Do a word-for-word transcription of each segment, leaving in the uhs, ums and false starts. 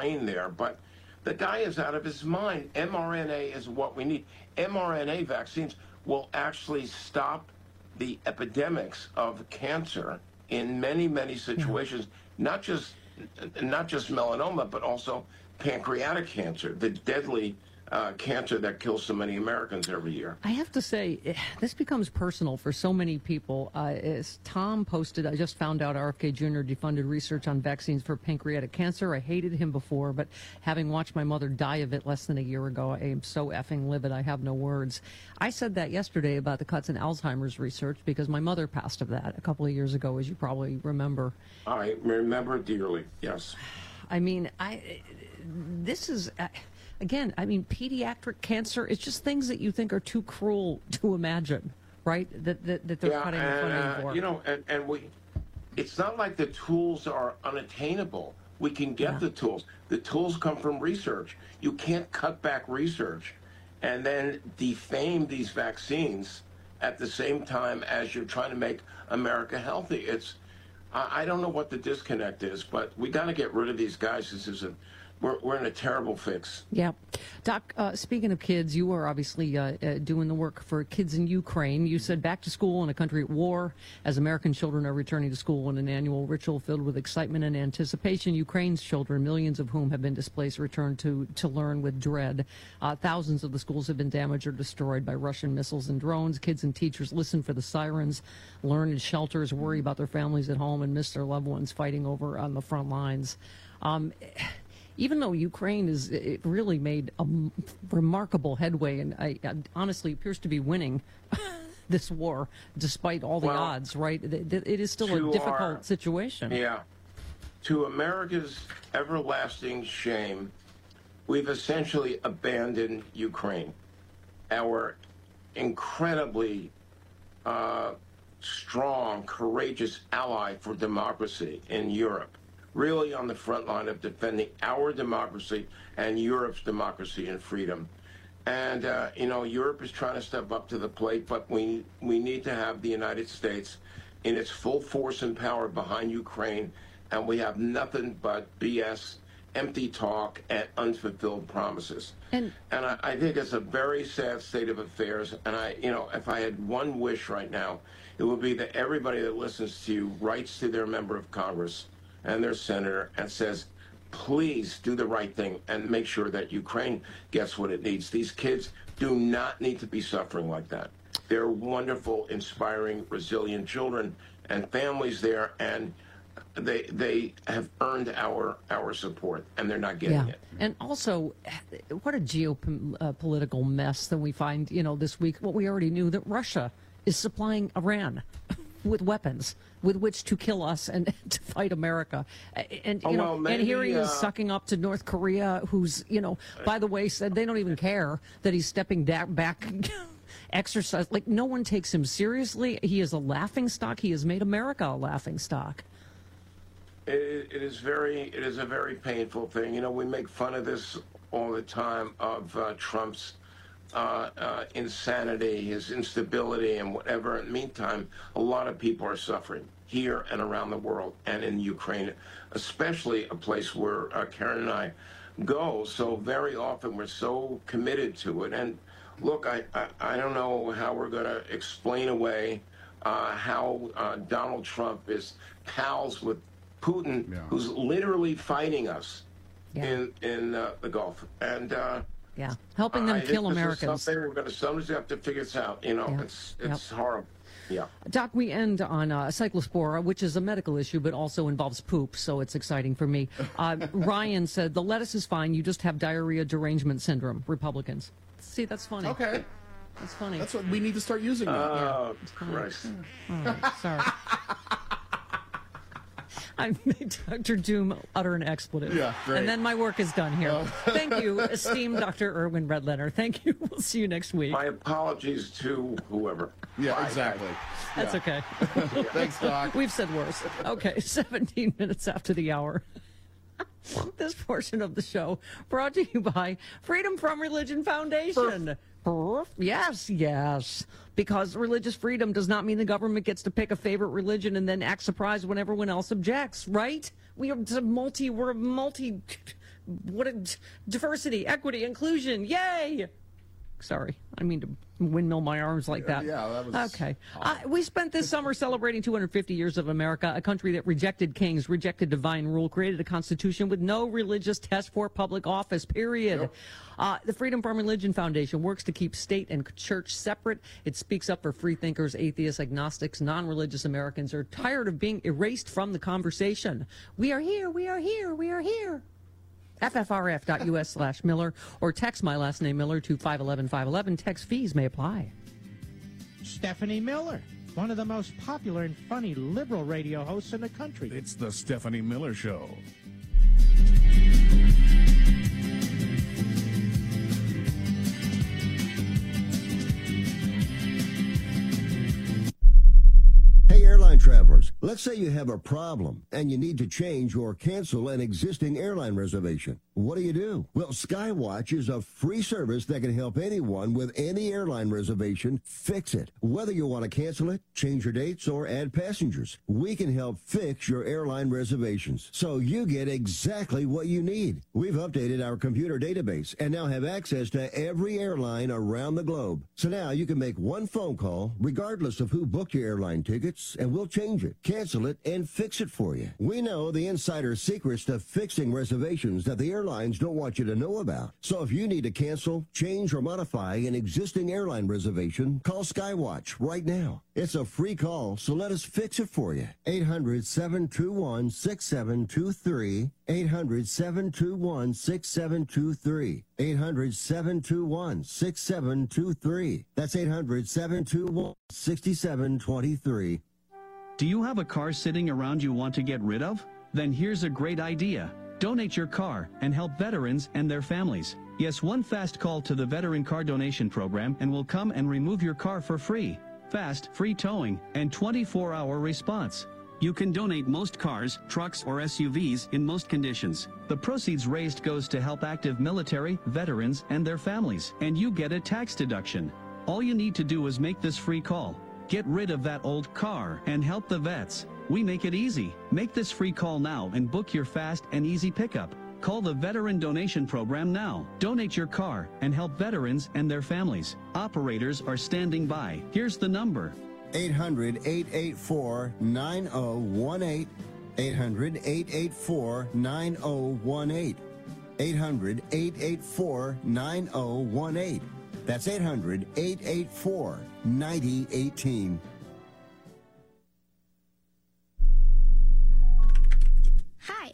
brain there, but the guy is out of his mind. mRNA is what we need. mRNA vaccines will actually stop the epidemics of cancer in many, many situations, yeah. not just not just melanoma, but also pancreatic cancer, the deadly uh, cancer that kills so many Americans every year. I have to say, this becomes personal for so many people. Uh, as Tom posted, I just found out R F K Junior defunded research on vaccines for pancreatic cancer. I hated him before, but having watched my mother die of it less than a year ago, I am so effing livid. I have no words. I said that yesterday about the cuts in Alzheimer's research because my mother passed of that a couple of years ago, as you probably remember. I remember dearly, yes. I mean, I this is... Uh, Again, I mean, pediatric cancer, it's just things that you think are too cruel to imagine, right? That that, that they're yeah, cutting and, the funding uh, for. You know, and, and we, it's not like the tools are unattainable. We can get yeah. the tools. The tools come from research. You can't cut back research and then defame these vaccines at the same time as you're trying to make America healthy. It's, I, I don't know what the disconnect is, but we got to get rid of these guys. This is a We're, we're in a terrible fix. Yeah. Doc, uh, speaking of kids, you are obviously uh, uh, doing the work for kids in Ukraine. You said back to school in a country at war as American children are returning to school in an annual ritual filled with excitement and anticipation. Ukraine's children, millions of whom have been displaced, return to, to learn with dread. Uh, thousands of the schools have been damaged or destroyed by Russian missiles and drones. Kids and teachers listen for the sirens, learn in shelters, worry about their families at home, and miss their loved ones fighting over on the front lines. Um, Even though Ukraine is, it really made a remarkable headway and I, I honestly appears to be winning this war despite all the well, odds, right? It, it is still a difficult our, situation. Yeah. To America's everlasting shame, we've essentially abandoned Ukraine, our incredibly uh, strong, courageous ally for democracy in Europe. Really on the front line of defending our democracy and Europe's democracy and freedom. And, uh, you know, Europe is trying to step up to the plate, but we, we need to have the United States in its full force and power behind Ukraine, and we have nothing but B S, empty talk, and unfulfilled promises. And, and I, I think it's a very sad state of affairs, and I, you know, if I had one wish right now, it would be that everybody that listens to you writes to their member of Congress and their senator and says, please do the right thing and make sure that Ukraine gets what it needs. These kids do not need to be suffering like that. They're wonderful, inspiring, resilient children and families there, and they they have earned our our support, and they're not getting yeah. it. And also, what a geopolitical mess that we find, you know, this week. What we already knew, that Russia is supplying Iran with weapons with which to kill us and to fight America. And, you oh, know, well, maybe, and here he is uh, sucking up to North Korea, who's, you know, by the way, said they don't even care that he's stepping da- back exercise. Like, no one takes him seriously. He is a laughingstock. He has made America a laughingstock. It, it is very, it is a very painful thing. You know, we make fun of this all the time, of uh, Trump's Uh, uh, insanity, his instability, and whatever. In the meantime, a lot of people are suffering here and around the world, and in Ukraine, especially a place where uh, Karen and I go. So very often we're so committed to it. And look, I, I, I don't know how we're going to explain away uh, how uh, Donald Trump is pals with Putin, yeah. who's literally fighting us yeah. in, in uh, the Gulf. And uh, Yeah, helping them I kill think Americans. This is something we're going to somebody's have to figure this out. You know, yeah. it's it's yep. horrible. Yeah. Doc, we end on uh, cyclospora, which is a medical issue, but also involves poop, so it's exciting for me. Uh, Ryan said the lettuce is fine. You just have diarrhea derangement syndrome. Republicans. See, that's funny. Okay. That's funny. That's what we need to start using. Now. Oh, yeah, Christ. Oh, sorry. I made Doctor Doom utter an expletive. Yeah, great. And then my work is done here. Oh. Thank you, esteemed Doctor Erwin Redlener. Thank you. We'll see you next week. My apologies to whoever. Yeah, Bye. exactly. That's yeah. okay. Thanks, Doc. We've said worse. Okay, seventeen minutes after the hour. This portion of the show brought to you by Freedom From Religion Foundation. Yes, yes. Because religious freedom does not mean the government gets to pick a favorite religion and then act surprised when everyone else objects, right? We are multi, we're a multi what a, diversity, equity, inclusion, yay! Sorry, I mean to windmill my arms like that. Yeah, that was okay. Uh, we spent this summer celebrating two hundred fifty years of America, a country that rejected kings, rejected divine rule, created a constitution with no religious test for public office, period. Yep. Uh, the Freedom from Religion Foundation works to keep state and church separate. It speaks up for free thinkers, atheists, agnostics, non-religious Americans who are tired of being erased from the conversation. We are here, we are here, we are here. F F R F dot U S slash Miller or text my last name Miller to five one one five one one. Text fees may apply. Stephanie Miller, one of the most popular and funny liberal radio hosts in the country. It's the Stephanie Miller Show. Hey, airline travelers, let's say you have a problem and you need to change or cancel an existing airline reservation. What do you do? Well, Skywatch is a free service that can help anyone with any airline reservation fix it. Whether you want to cancel it, change your dates, or add passengers, we can help fix your airline reservations so you get exactly what you need. We've updated our computer database and now have access to every airline around the globe. So now you can make one phone call regardless of who booked your airline tickets, and we'll change it, cancel it, and fix it for you. We know the insider secrets to fixing reservations that the airlines don't want you to know about. So if you need to cancel, change, or modify an existing airline reservation, call Skywatch right now. It's a free call, so let us fix it for you. eight hundred, seven two one, six seven two three. eight hundred, seven two one, six seven two three. eight hundred, seven two one, six seven two three. That's eight hundred, seven two one, six seven two three. Do you have a car sitting around you want to get rid of? Then here's a great idea. Donate your car and help veterans and their families. Yes, one fast call to the Veteran Car Donation Program and we'll come and remove your car for free. Fast, free towing, and twenty-four hour response. You can donate most cars, trucks, or S U Vs in most conditions. The proceeds raised goes to help active military, veterans, and their families, and you get a tax deduction. All you need to do is make this free call. Get rid of that old car and help the vets. We make it easy. Make this free call now and book your fast and easy pickup. Call the Veteran Donation Program now. Donate your car and help veterans and their families. Operators are standing by. Here's the number. eight hundred, eight eight four, nine zero one eight. eight hundred, eight eight four, nine zero one eight. eight hundred, eight eight four, nine zero one eight. That's eight hundred, eight eight four, nine zero one eight. Hi.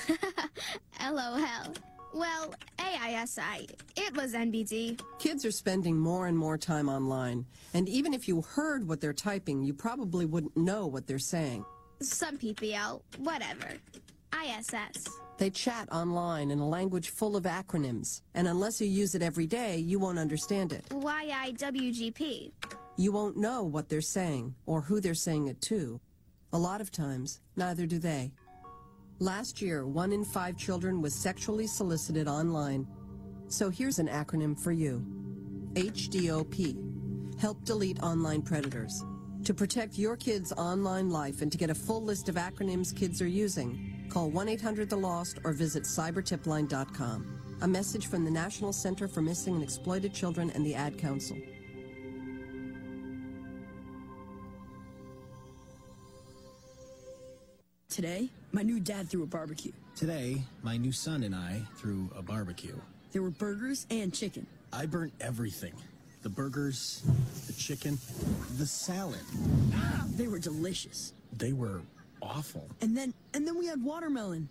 LOL. Well, A I S I, it was N B D. Kids are spending more and more time online, and even if you heard what they're typing, you probably wouldn't know what they're saying. Some P P L, whatever. I S S. They chat online in a language full of acronyms, and unless you use it every day, you won't understand it. Y I W G P. You won't know what they're saying, or who they're saying it to. A lot of times, neither do they. Last year, one in five children was sexually solicited online. So here's an acronym for you. H D O P. Help delete online predators. To protect your kids' online life and to get a full list of acronyms kids are using, call one eight hundred the lost or visit cyber tip line dot com. A message from the National Center for Missing and Exploited Children and the Ad Council. Today, my new dad threw a barbecue. Today, my new son and I threw a barbecue. There were burgers and chicken. I burnt everything. The burgers, the chicken, the salad. They were delicious. They were awful. And then, and then we had watermelon.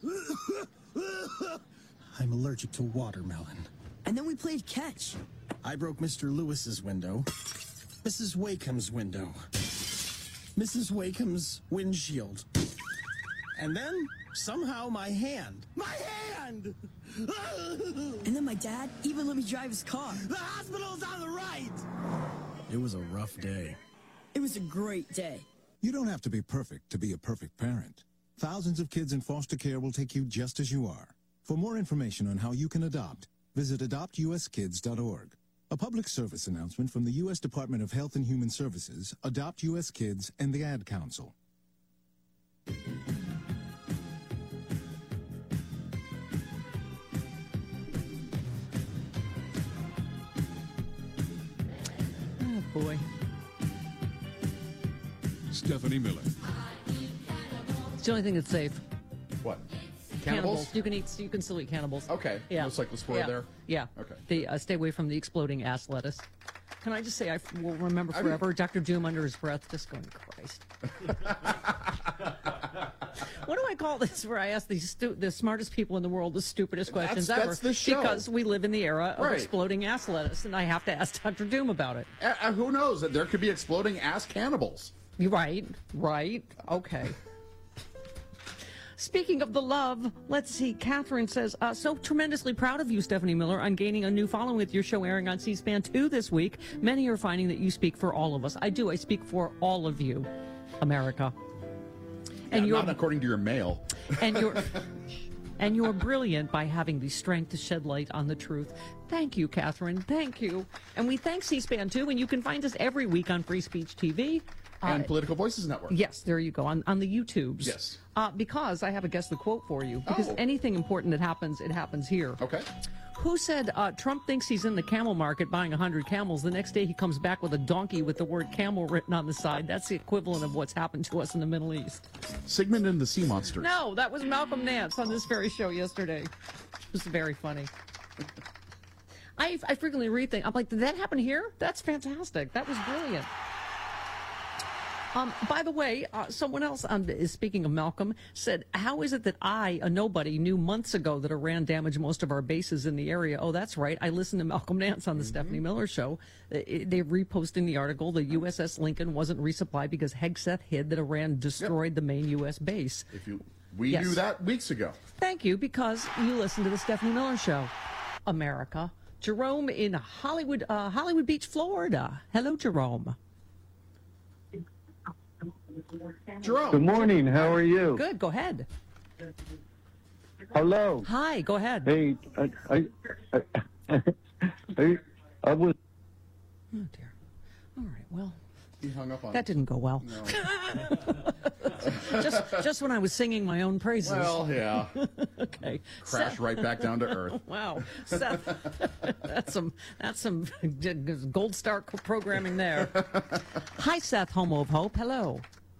I'm allergic to watermelon. And then we played catch. I broke Mister Lewis's window, Missus Wakeham's window, Missus Wakeham's windshield. And then, somehow, my hand. My hand! And then my dad even let me drive his car. The hospital's on the right! It was a rough day. It was a great day. You don't have to be perfect to be a perfect parent. Thousands of kids in foster care will take you just as you are. For more information on how you can adopt, visit adopt U S kids dot org. A public service announcement from the U S Department of Health and Human Services, Adopt U S Kids, and the Ad Council. boy. Stephanie Miller. It's the only thing that's safe. What? Cannibals? You can eat. You can still eat cannibals. Okay. Yeah. No cyclospora yeah. there? Yeah. Okay. The, uh, stay away from the exploding ass lettuce. Can I just say I f- will remember I forever mean- Doctor Doom under his breath, just going, Christ. What do I call this? Where I ask these stu- the smartest people in the world the stupidest questions That's- ever? that's the show. Because we live in the era of Right. exploding ass lettuce, and I have to ask Doctor Doom about it. Uh, uh, who knows? There could be exploding ass cannibals. You're right, right, okay. Speaking of the love, let's see. Catherine says, uh, so tremendously proud of you, Stephanie Miller, on gaining a new following with your show airing on C-SPAN two this week. Many are finding that you speak for all of us. I do. I speak for all of you, America. And Yeah, you're not according to your mail. and you're and you're brilliant by having the strength to shed light on the truth. Thank you, Catherine. Thank you. And we thank C-SPAN too. And you can find us every week on Free Speech T V. And Uh, Political Voices Network. Yes, there you go, on, on the YouTubes. Yes. Uh, because I have a guess the quote for you. Because Oh. anything important that happens, it happens here. Okay. Who said uh, Trump thinks he's in the camel market buying one hundred camels? The next day he comes back with a donkey with the word camel written on the side. That's the equivalent of what's happened to us in the Middle East. Sigmund and the Sea Monsters. No, that was Malcolm Nance on this very show yesterday. It was very funny. I, I frequently read things. I'm like, did that happen here? That's fantastic. That was brilliant. Um, by the way, uh, someone else, um, is speaking of Malcolm, said, how is it that I, a nobody, knew months ago that Iran damaged most of our bases in the area? Oh, that's right. I listened to Malcolm Nance on the Stephanie Miller Show. They- They're reposting the article. The U S S Lincoln wasn't resupplied because Hegseth hid that Iran destroyed the main U S base. If you, we Yes. knew that weeks ago. Thank you, because you listen to the Stephanie Miller Show. America. Jerome in Hollywood, uh, Hollywood Beach, Florida. Hello, Jerome. Jerome. Good morning. How are you? Good. Go ahead. Hello. Hi. Go ahead. Hey, I, I, I, I, I was. Oh dear. All right. Well, He hung up on that didn't go well. just, just when I was singing my own praises. Well, yeah. Okay. Crash Seth- right back down to earth. Wow, Seth, that's some that's some gold star programming there. Hi, Seth, Homo of Hope. Hello.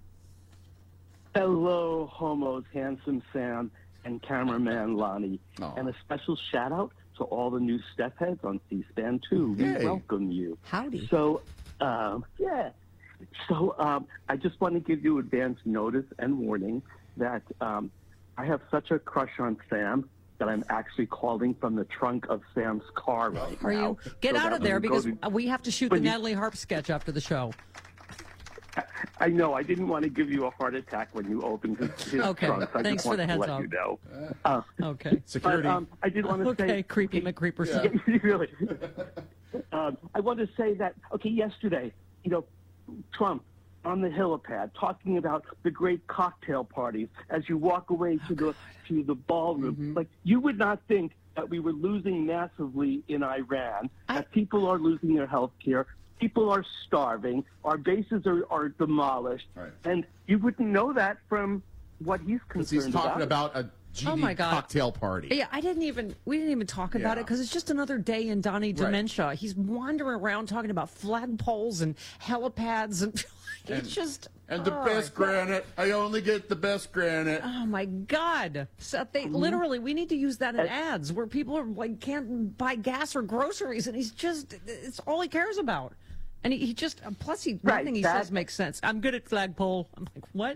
Hello, homos, handsome Sam, and cameraman Lonnie. Aw. And a special shout out to all the new step heads on C-SPAN two. We Yay. welcome you. Howdy. So, um, yeah. So um, I just want to give you advance notice and warning that um, I have such a crush on Sam that I'm actually calling from the trunk of Sam's car right Are now. you get So out that of there when we go because to- we have to shoot the when you- Natalie Harp sketch after the show. I know. I didn't want to give you a heart attack when you opened his, his Okay, trunk. I thanks just for want the to heads let up. you know. Uh, Okay. Security. But, um, I did want to Okay, say, creepy McCreeperson. Yeah, really. um, I want to say that. Okay, yesterday, you know, Trump on the helipad talking about the great cocktail parties as you walk away to the to the ballroom. Mm-hmm. Like you would not think that we were losing massively in Iran. That people are losing their health care. People are starving. Our bases are, are demolished. Right. And you wouldn't know that from what he's Because concerned he's talking about a G D Oh, my God. cocktail party. Yeah, I didn't even, we didn't even talk about Yeah. it because it's just another day in Donnie Right. dementia. He's wandering around talking about flagpoles and helipads and it's And- just. And the oh, best granite. I only get the best granite. Oh my God, Seth! They literally, we need to use that in ads where people are like can't buy gas or groceries, and he's just—it's all he cares about. And he, he just plus he Right, nothing he that- says makes sense. I'm good at flagpole. I'm like, what?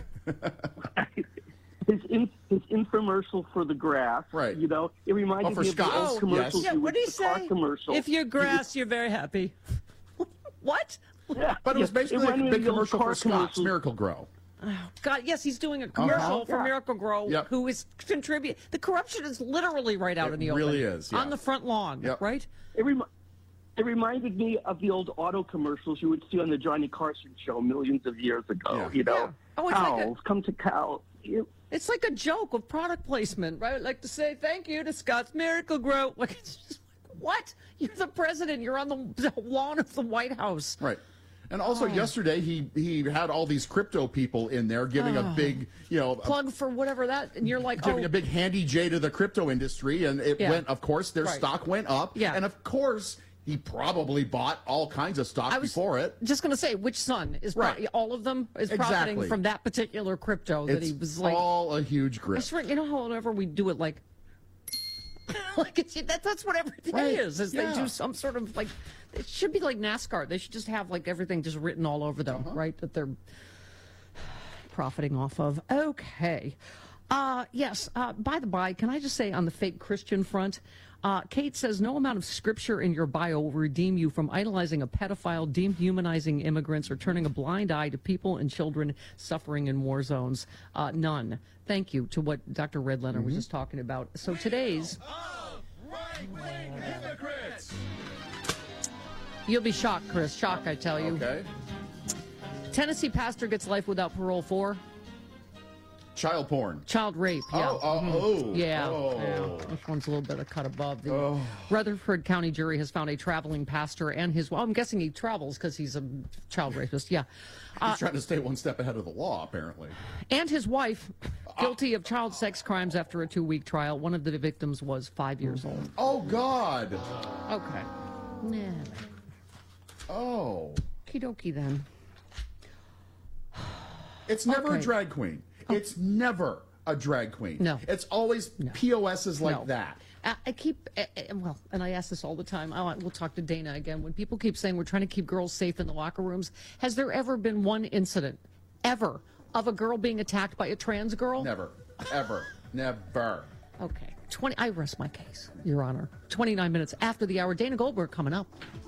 his in, his infomercial for the grass. Right. You know, it reminded Oh, for me of the Scotts, old commercials. yes. Yeah, you what would- did he the car say? Commercial. If you're You would- grass, you're very happy. What? Yeah, But it was yeah, basically like a reminded me big of the old commercial car for Scott's commercials. Miracle Grow. God, yes, he's doing a commercial Uh-huh. for Yeah. Miracle Grow, Yep. who is contribute. The corruption is literally right out It in the really open. is, yeah. On the front lawn, Yep. right? It, remi- it reminded me of the old auto commercials you would see on the Johnny Carson show millions of years ago. Yeah. You know, Yeah. Oh, it's like a- cows come to cows. You- It's like a joke of product placement, right? Like to say thank you to Scott's Miracle Grow. Like, it's just like, what? You're the president. You're on the, the lawn of the White House. Right. And also yesterday he he had all these crypto people in there giving a big, you know, a- Plug for whatever that, and you're like, giving oh, a big handy J to the crypto industry, and it Yeah. went, of course, their Right. stock went up. Yeah. And of course, He probably bought all kinds of stock I was before it. Just going to say, which son is pro- Right. all of them is Exactly. profiting from that particular crypto that It's he was like. all a huge I grip. swear, you know, how whenever we do it, like, like it's that, that's what every day Right. is. Is Yeah. they do some sort of like, it should be like NASCAR. They should just have like everything just written all over them, Uh-huh. right? That they're profiting off of. Okay. Uh, yes. Uh, by the by, can I just say on the fake Christian front, uh, Kate says no amount of scripture in your bio will redeem you from idolizing a pedophile, dehumanizing immigrants, or turning a blind eye to people and children suffering in war zones. Uh, none. Thank you to what Doctor Red Leonard was just talking about. So today's. You'll be shocked, Chris. Shocked, I tell you. Okay. Tennessee pastor gets life without parole for Child porn. child rape. Yeah. Oh, oh, Mhm. oh. Yeah. Oh. yeah. This one's a little bit of cut above. The Oh. Rutherford County jury has found a traveling pastor and his. Well, I'm guessing he travels because he's a child rapist. Yeah. He's trying to stay one step ahead of the law, apparently. And his wife, guilty of child sex crimes after a two-week trial. One of the victims was five years old. Oh, God. Okay. Yeah. Oh. Okie dokie then. It's never Okay. a drag queen. It's never a drag queen. No. It's always P O Ss like No. that. I, I keep, uh, uh, well, and I ask this all the time. I want, we'll talk to Dana again. When people keep saying we're trying to keep girls safe in the locker rooms, has there ever been one incident, ever, of a girl being attacked by a trans girl? Never. Ever. Never. Okay. twenty. I rest my case, Your Honor. twenty-nine minutes after the hour. Dana Goldberg coming up.